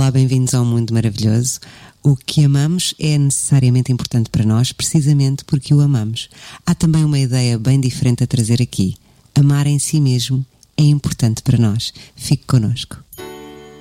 Olá, bem-vindos ao Mundo Maravilhoso. O que amamos é necessariamente importante para nós, precisamente porque o amamos. Há também uma ideia bem diferente a trazer aqui. Amar em si mesmo é importante para nós. Fique connosco.